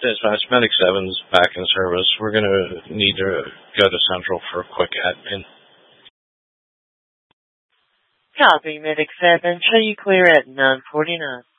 Dispatch, Medic 7's back in service. We're going to need to go to Central for a quick admin. Copy, Medic 7. Show you clear at 949.